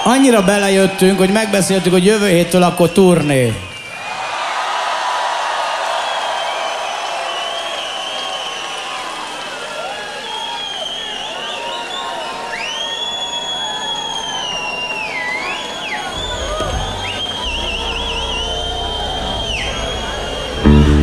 Annyira belejöttünk, hogy megbeszéltük, hogy jövő héttől akkor turné.